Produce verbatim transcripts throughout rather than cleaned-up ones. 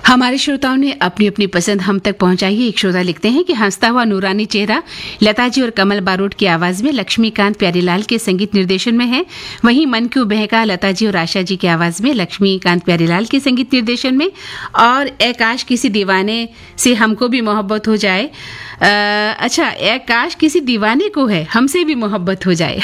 हमारे श्रोताओं ने अपनी अपनी पसंद हम तक पहुंचाई है। एक श्रोता लिखते हैं कि हंसता हुआ नूरानी चेहरा लता जी और कमल बारोट की आवाज में, लक्ष्मीकांत प्यारीलाल के संगीत निर्देशन में है। वहीं मन क्यों बहका लता जी और आशा जी की आवाज में, लक्ष्मीकांत प्यारीलाल के संगीत निर्देशन में। और ए काश किसी दीवाने से हमको भी मोहब्बत हो जाए। आ, अच्छा, ए काश किसी दीवाने को है हमसे भी मोहब्बत हो जाए।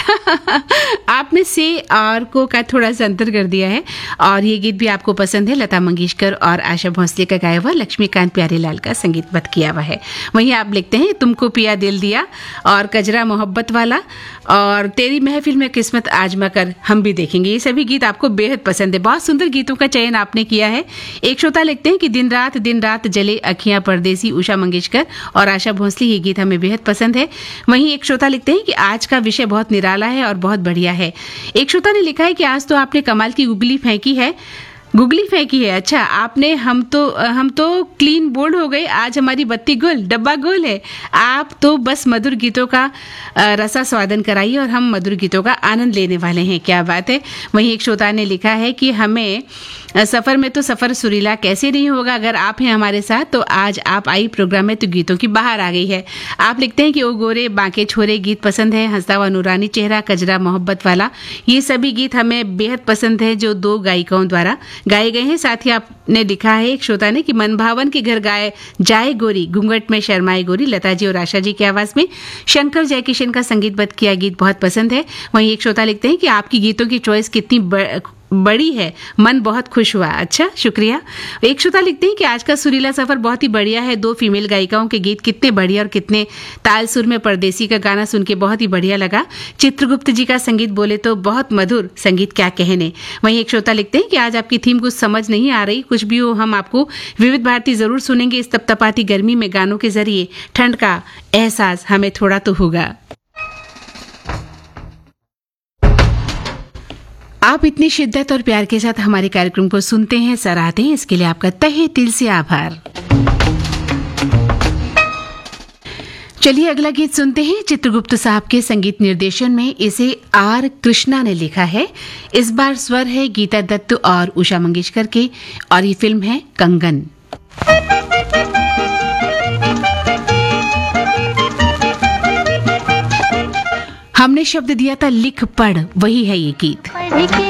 आपने से और को का थोड़ा सा अंतर कर दिया है। और ये गीत भी आपको पसंद है, लता मंगेशकर और आशा भोसले का गाया हुआ, लक्ष्मीकांत प्यारीलाल का संगीतबद्ध किया हुआ है। वहीं आप लिखते हैं तुमको पिया दिल दिया और कजरा मोहब्बत वाला और तेरी महफिल में किस्मत आजमा कर हम भी देखेंगे। ये सभी गीत आपको बेहद पसंद है। बहुत सुंदर गीतों का चयन आपने किया है। एक श्रोता लिखते हैं कि दिन रात दिन रात जले अखियां परदेसी, उषा मंगेशकर और आशा भोसले, ये गीत हमें बेहद पसंद है। वहीं एक श्रोता लिखते हैं कि आज का विषय बहुत निराला है और बहुत बढ़िया है। एक श्रोता ने लिखा है कि आज तो आपने कमाल की गुगली फेंकी है गुगली फेंकी है। अच्छा, आपने हम तो हम तो क्लीन बोल्ड हो गए, आज हमारी बत्ती गुल डब्बा गोल है। आप तो बस मधुर गीतों का रसा स्वादन कराइए और हम मधुर गीतों का आनंद लेने वाले हैं। क्या बात है। वहीं एक श्रोता ने लिखा है कि हमें सफर में तो सफर सुरीला कैसे नहीं होगा, अगर आप हैं हमारे साथ तो आज आप आई प्रोग्राम में तो गीतों की बाहर आ गई है। आप लिखते हैं कि ओ गोरे बांके छोरे गीत पसंद है, हंसता हुआ नूरानी चेहरा, कजरा मोहब्बत वाला, ये सभी गीत हमें बेहद पसंद है जो दो गायिकाओं द्वारा गाए गए हैं। साथ ही आपने लिखा है एक श्रोता ने कि मन भावन के घर गाए जाए गोरी, घूंघट में शर्माए गोरी, लता जी और आशा जी की आवाज में, शंकर जयकिशन का संगीतबद्ध किया गीत बहुत पसंद है। वहीं एक श्रोता लिखते हैं कि आपकी गीतों की चॉइस कितनी ब... बड़ी है, मन बहुत खुश हुआ। अच्छा, शुक्रिया। एक श्रोता लिखते हैं कि आज का सुरीला सफर बहुत ही बढ़िया है, दो फीमेल गायिकाओं के गीत कितने बढ़िया और कितने ताल सुर में, परदेसी का गाना सुन के बहुत ही बढ़िया लगा, चित्रगुप्त जी का संगीत बोले तो बहुत मधुर संगीत, क्या कहने। वहीं एक श्रोता लिखते हैं कि आज आपकी थीम कुछ समझ नहीं आ रही, कुछ भी हो हम आपको विविध भारती जरूर सुनेंगे। इस तपतपाती गर्मी में गानों के जरिए ठंड का एहसास हमें थोड़ा तो होगा। आप इतनी शिद्दत और प्यार के साथ हमारे कार्यक्रम को सुनते हैं, सराहते हैं, इसके लिए आपका तहे दिल से आभार। चलिए अगला गीत सुनते हैं। चित्रगुप्त साहब के संगीत निर्देशन में इसे आर कृष्णा ने लिखा है। इस बार स्वर है गीता दत्त और उषा मंगेशकर के और ये फिल्म है कंगन। हमने शब्द दिया था लिख पढ़, वही है ये गीत।